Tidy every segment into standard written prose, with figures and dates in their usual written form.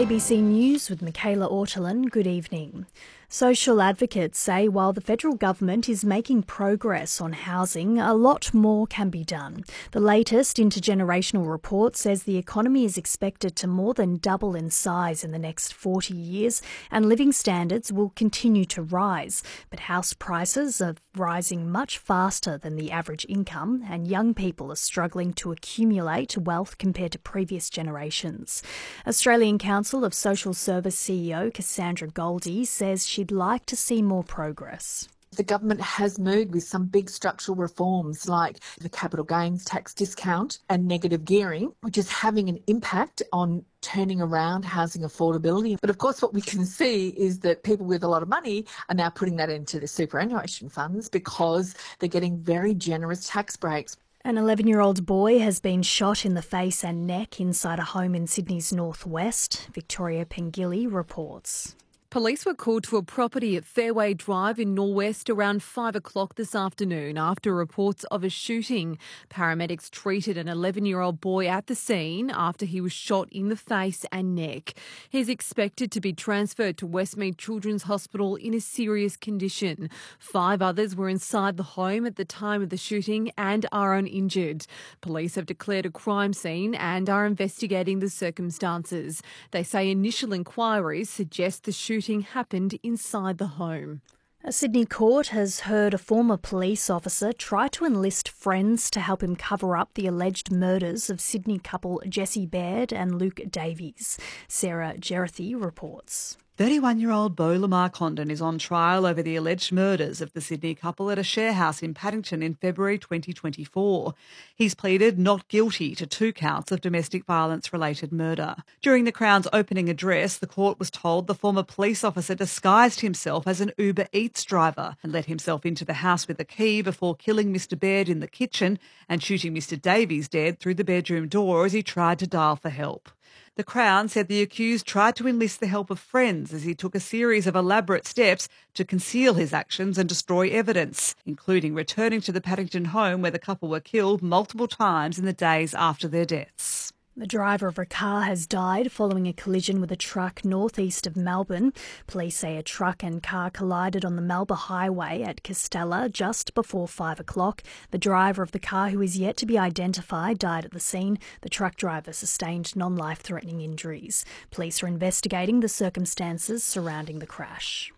ABC News with Michaela Ortolin. Good evening. Social advocates say while the federal government is making progress on housing, a lot more can be done. The latest intergenerational report says the economy is expected to more than double in size in the next 40 years, and living standards will continue to rise. But house prices are rising much faster than the average income, and young people are struggling to accumulate wealth compared to previous generations. Australian Council of Social Service CEO Cassandra Goldie says she'd like to see more progress. The government has moved with some big structural reforms like the capital gains tax discount and negative gearing, which is having an impact on turning around housing affordability. But of course, what we can see is that people with a lot of money are now putting that into the superannuation funds because they're getting very generous tax breaks. An 11-year-old boy has been shot in the face and neck inside a home in Sydney's northwest. Victoria Pengilly reports. Police were called to a property at Fairway Drive in Norwest around 5 o'clock this afternoon after reports of a shooting. Paramedics treated an 11-year-old boy at the scene after he was shot in the face and neck. He's expected to be transferred to Westmead Children's Hospital in a serious condition. 5 others were inside the home at the time of the shooting and are uninjured. Police have declared a crime scene and are investigating the circumstances. They say initial inquiries suggest the shooting happened inside the home. A Sydney court has heard a former police officer try to enlist friends to help him cover up the alleged murders of Sydney couple Jessie Baird and Luke Davies. Sarah Gerethy reports. 31-year-old Beau Lamar Condon is on trial over the alleged murders of the Sydney couple at a share house in Paddington in February 2024. He's pleaded not guilty to 2 counts of domestic violence-related murder. During the Crown's opening address, the court was told the former police officer disguised himself as an Uber Eats driver and let himself into the house with a key before killing Mr Baird in the kitchen and shooting Mr Davies dead through the bedroom door as he tried to dial for help. The Crown said the accused tried to enlist the help of friends as he took a series of elaborate steps to conceal his actions and destroy evidence, including returning to the Paddington home where the couple were killed multiple times in the days after their deaths. The driver of a car has died following a collision with a truck northeast of Melbourne. Police say a truck and car collided on the Melba Highway at Castella just before 5 o'clock. The driver of the car, who is yet to be identified, died at the scene. The truck driver sustained non-life-threatening injuries. Police are investigating the circumstances surrounding the crash.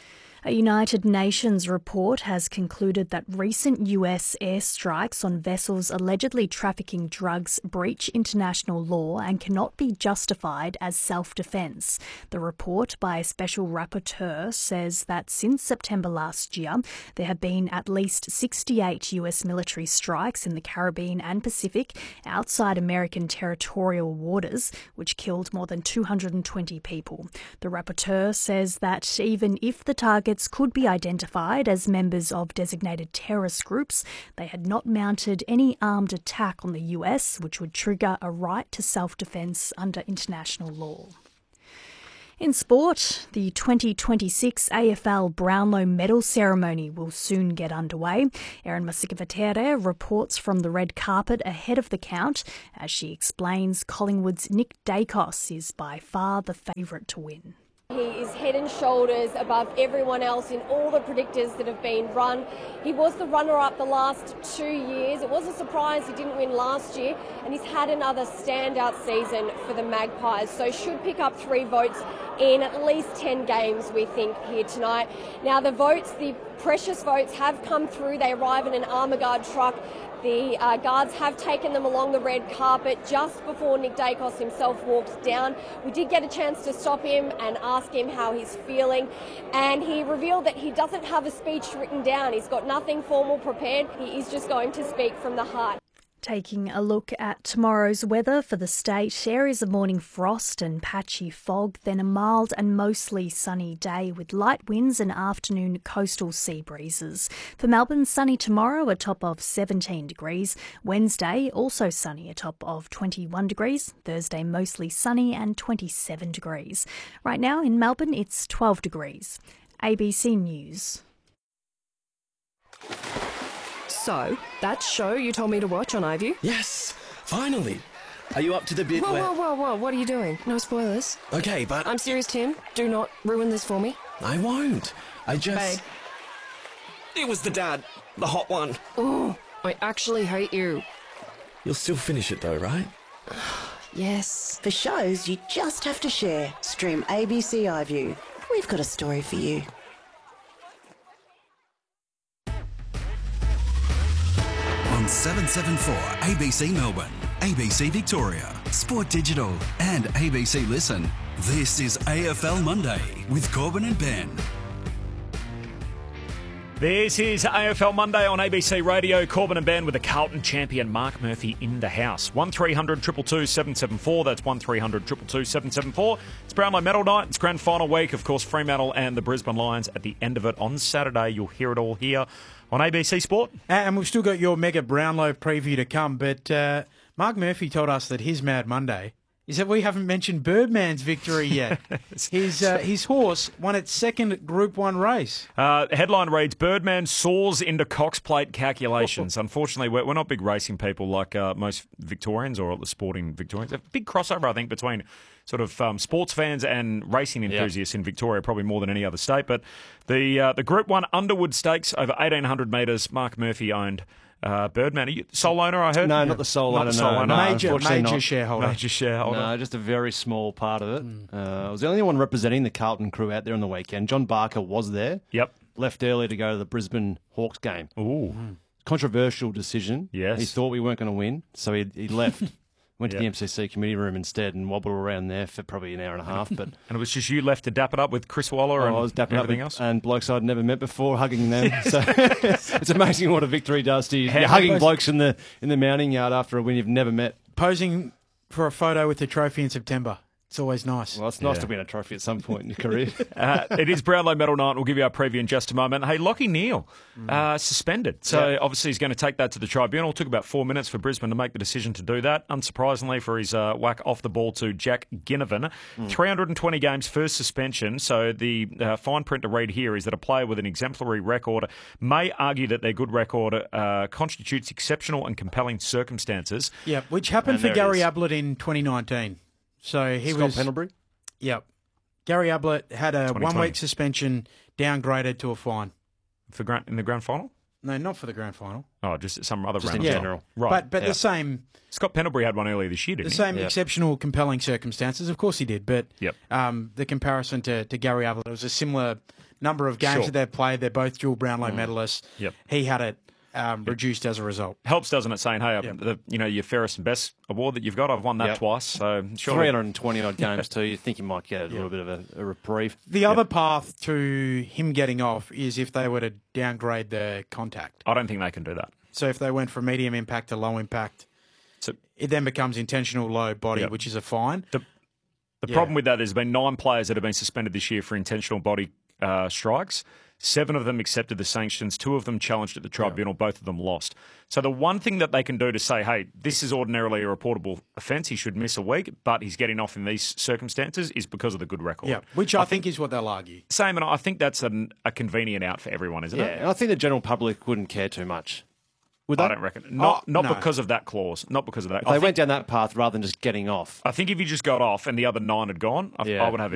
A United Nations report has concluded that recent US airstrikes on vessels allegedly trafficking drugs breach international law and cannot be justified as self-defence. The report by a special rapporteur says that since September last year, there have been at least 68 US military strikes in the Caribbean and Pacific outside American territorial waters, which killed more than 220 people. The rapporteur says that even if the targets could be identified as members of designated terrorist groups, they had not mounted any armed attack on the US, which would trigger a right to self-defence under international law. In sport, the 2026 AFL Brownlow medal ceremony will soon get underway. Erin Masikovatere reports from the red carpet ahead of the count as she explains Collingwood's Nick Dacos is by far the favourite to win. He is head and shoulders above everyone else in all the predictors that have been run. He was the runner-up the last 2 years. It was a surprise he didn't win last year, and he's had another standout season for the Magpies, so should pick up 3 votes in at least 10 games, we think, here tonight. Now, the votes, the precious votes, have come through. They arrive in an Armour Guard truck. The guards have taken them along the red carpet just before Nick Dacos himself walked down. We did get a chance to stop him and ask him how he's feeling, and he revealed that he doesn't have a speech written down. He's got nothing formal prepared. He is just going to speak from the heart. Taking a look at tomorrow's weather for the state, areas of morning frost and patchy fog, then a mild and mostly sunny day with light winds and afternoon coastal sea breezes. For Melbourne, sunny tomorrow, a top of 17 degrees. Wednesday, also sunny, a top of 21 degrees. Thursday, mostly sunny and 27 degrees. Right now in Melbourne, it's 12 degrees. ABC News. So, that show you told me to watch on iView? Yes, finally. Are you up to the bit where... Whoa, what are you doing? No spoilers. Okay, but... I'm serious, Tim. Do not ruin this for me. I won't. I just... Babe. It was the dad. The hot one. Oh, I actually hate you. You'll still finish it though, right? Yes. For shows you just have to share, stream ABC iView. We've got a story for you. On 774 ABC Melbourne, ABC Victoria, Sport Digital and ABC Listen. This is AFL Monday with Corbin and Ben. This is AFL Monday on ABC Radio. Corbin and Ben with the Carlton champion Mark Murphy in the house. 1300 222 774. That's 1300 222 774. It's Brownlow Medal night. It's grand final week. Of course, Fremantle and the Brisbane Lions at the end of it on Saturday. You'll hear it all here on ABC Sport. And we've still got your mega Brownlow preview to come. But Mark Murphy told us that his Mad Monday is that we haven't mentioned Birdman's victory yet. His horse won its second Group 1 race. Headline reads, Birdman soars into Cox Plate calculations. Unfortunately, we're not big racing people like most Victorians or the sporting Victorians. A big crossover, I think, between sort of sports fans and racing enthusiasts in Victoria, probably more than any other state. But the Group 1 Underwood Stakes over 1,800 metres, Mark Murphy owned. Birdman, are you sole owner, I heard? No, not the sole owner. Major shareholder. Major shareholder. No, just a very small part of it. I was the only one representing the Carlton crew out there on the weekend. John Barker was there. Yep. Left early to go to the Brisbane Hawks game. Ooh. Controversial decision. Yes. He thought we weren't going to win, so he left. Went to the MCC committee room instead and wobbled around there for probably an hour and a half. But and it was just you left to dap it up with Chris Waller and I was dapping everything up else? and blokes I'd never met before, hugging them. So it's amazing what a victory does to you. You're hugging blokes in the mounting yard after a win you've never met. Posing for a photo with the trophy in September. It's always nice. Well, it's nice to win a trophy at some point in your career. It is Brownlow Medal night. We'll give you our preview in just a moment. Hey, Lachie Neale, suspended. So obviously he's going to take that to the tribunal. It took about 4 minutes for Brisbane to make the decision to do that. Unsurprisingly for his whack off the ball to Jack Ginnivan. 320 games, first suspension. So the fine print to read here is that a player with an exemplary record may argue that their good record constitutes exceptional and compelling circumstances. Yeah, which happened for Gary Ablett in 2019. So Scott Pendlebury? Yep. Gary Ablett had a 1-week suspension downgraded to a fine. In the grand final? No, not for the grand final. Oh, just some other round. In general. Right. But the same... Scott Pendlebury had one earlier this year, didn't he? The same exceptional, compelling circumstances. Of course he did, but the comparison to Gary Ablett, it was a similar number of games that they've played. They're both dual Brownlow medalists. Yep. He had it reduced as a result. Helps, doesn't it, saying, hey, your fairest and best award that you've got, I've won that twice. So 320-odd games too. You think you might get a little bit of a reprieve. The other path to him getting off is if they were to downgrade the contact. I don't think they can do that. So if they went from medium impact to low impact, it then becomes intentional low body, which is a fine. The problem with that, there's been 9 players that have been suspended this year for intentional body strikes. 7 of them accepted the sanctions. 2 of them challenged at the tribunal. Both of them lost. So the one thing that they can do to say, hey, this is ordinarily a reportable offence, he should miss a week, but he's getting off in these circumstances, is because of the good record. Yeah, which I think is what they'll argue. Same, and I think that's a convenient out for everyone, isn't it? Yeah, and I think the general public wouldn't care too much. Would they? I don't reckon. Not because of that clause. Not because of that. If they went down that path rather than just getting off. I think if you just got off and the other 9 had gone, I would have